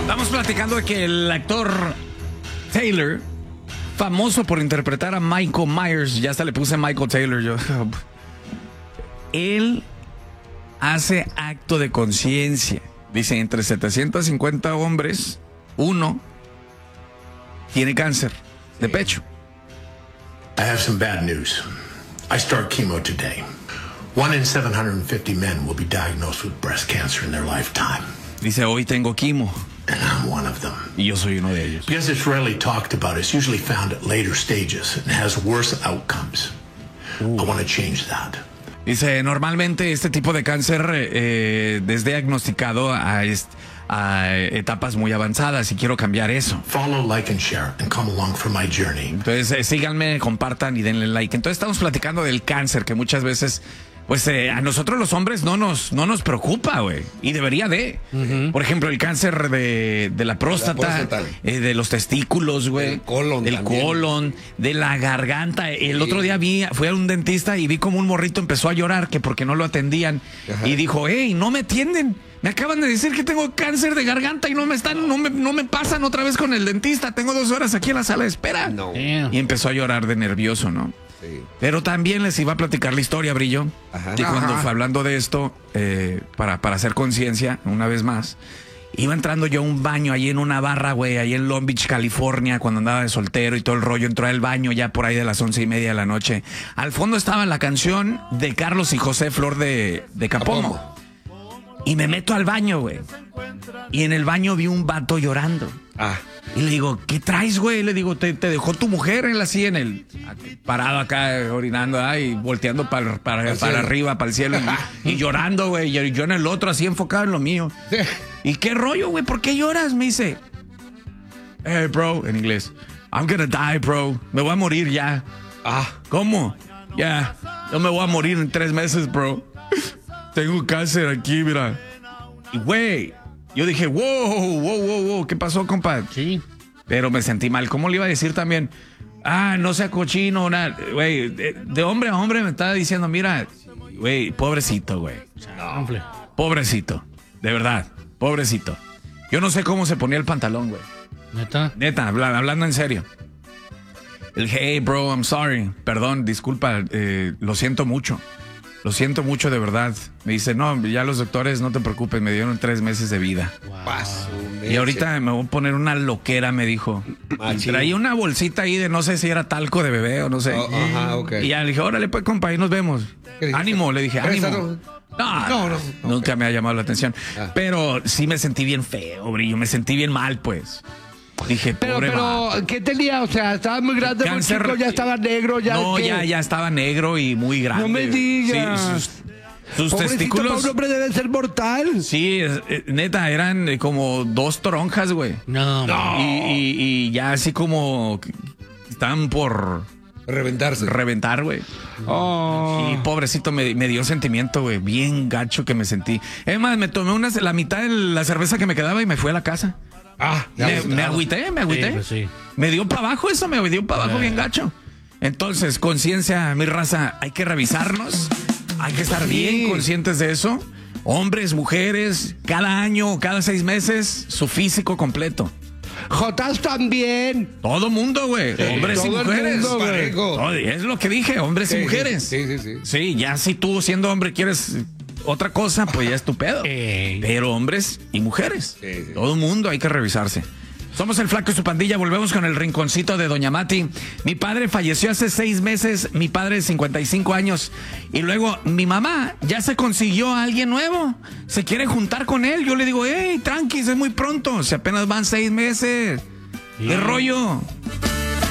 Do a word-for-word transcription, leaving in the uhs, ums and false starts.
Estamos platicando de que el actor Taylor, famoso por interpretar a Michael Myers, ya hasta le puse Michael Taylor yo. Él hace acto de conciencia. Dice, entre setecientos cincuenta hombres, uno tiene cáncer de pecho. I have some bad news. I start chemo today. One in seven hundred fifty men will be diagnosed with breast cancer in their lifetime. Dice, hoy tengo quimo. And I'm one of them. Y yo soy uno de ellos. Because it's rarely talked about, it's usually found at later stages and has worse outcomes. Ooh. I want to change that. Dice, normalmente este tipo de cáncer eh, es diagnosticado a, a etapas muy avanzadas y quiero cambiar eso. Follow, like and share and come along for my journey. Entonces, eh, síganme, compartan y denle like. Entonces, estamos platicando del cáncer que muchas veces... Pues eh, a nosotros los hombres no nos, no nos preocupa, güey. Y debería de. Uh-huh. Por ejemplo, el cáncer de, de la próstata, la próstata. Eh, de los testículos, güey. Del colon. Del también. colon, de la garganta. El sí. otro día vi, fui a un dentista y vi como un morrito empezó a llorar que porque no lo atendían. Ajá. Y dijo, hey, no me atienden. Me acaban de decir que tengo cáncer de garganta y no me están, no me, no me pasan otra vez con el dentista. Tengo dos horas aquí en la sala de espera. No. Y empezó a llorar de nervioso, ¿no? Sí. Pero también les iba a platicar la historia, Brillo. Ajá. Y cuando fue hablando de esto, eh, para, para hacer conciencia, una vez más, iba entrando yo a un baño ahí en una barra, güey, ahí en Long Beach, California, cuando andaba de soltero y todo el rollo. Entró al baño ya por ahí de las once y media de la noche. Al fondo estaba la canción de Carlos y José Flor de, de Capomo. Capomo. Y me meto al baño, güey. Y en el baño vi un vato llorando. Ah. Y le digo, ¿qué traes, güey? Le digo, ¿te, te dejó tu mujer en la así en el parado acá orinando, ah, y volteando para, para, para arriba, para el cielo, y, y llorando, güey, y yo en el otro así enfocado en lo mío. ¿Y qué rollo, güey? ¿Por qué lloras? Me dice, hey, bro, en inglés, I'm gonna die, bro. Me voy a morir ya. Ah, ¿cómo? Ya, yeah, yo me voy a morir en tres meses, bro. Tengo cáncer aquí, mira. Y, güey, yo dije, wow, wow, wow, wow, ¿qué pasó, compa? Sí. Pero me sentí mal. ¿Cómo le iba a decir también? Ah, no sea cochino, nada. Güey, de, de hombre a hombre me estaba diciendo, mira, güey, pobrecito, güey. No. Pobrecito. De verdad, pobrecito. Yo no sé cómo se ponía el pantalón, güey. ¿Neta? Neta, habla, hablando en serio. El, hey, bro, I'm sorry. Perdón, disculpa, eh, lo siento mucho. Lo siento mucho, de verdad. Me dice, no, ya los doctores, no te preocupes, me dieron tres meses de vida. Wow. Y ahorita me voy a poner una loquera, me dijo. Ah, y traía una bolsita ahí de no sé si era talco de bebé o no sé. Oh, ajá, okay. Y ya le dije, órale, pues, compa, ahí nos vemos. Ánimo, le dije, ánimo. No, no, no, nunca okay. me ha llamado la atención. Ah. Pero sí me sentí bien feo, Brillo, me sentí bien mal, pues. Dije, pero, pobre pero, vato. ¿Qué tenía? O sea, estaba muy grande, cáncer, muy chico, ya estaba negro, ya. No, ya, ya estaba negro y muy grande. No me digas. Sí, sus, sus testículos. Para un hombre debe ser mortal. Sí, eh, neta, eran eh, como dos toronjas, güey. No. no. Y, y, y ya así como estaban por reventarse. Reventar, güey. Oh. Y pobrecito, me, me dio sentimiento, güey. Bien gacho que me sentí. Es más, me tomé una, la mitad de la cerveza que me quedaba y me fui a la casa. Ah, me, me agüité, me agüité. Sí, pues sí. Me dio para abajo eso, me dio para abajo eh. bien gacho. Entonces, conciencia, mi raza, hay que revisarnos, hay que estar sí. bien conscientes de eso. Hombres, mujeres, cada año, cada seis meses, su físico completo. Jotas también. Todo mundo, güey. Sí. Hombres Todo y mujeres. Mundo, es lo que dije, hombres sí, y mujeres. Sí, sí, sí, sí. Sí, ya si tú siendo hombre quieres otra cosa, pues ya es tu pedo. Ey. Pero hombres y mujeres. Sí, sí. Todo mundo hay que revisarse. Somos el Flaco y su pandilla. Volvemos con el rinconcito de Doña Mati. Mi padre falleció hace seis meses. Mi padre de cincuenta y cinco años. Y luego mi mamá ya se consiguió a alguien nuevo. Se quiere juntar con él. Yo le digo, hey, tranquis, es muy pronto. Si apenas van seis meses. Sí. ¿Qué rollo?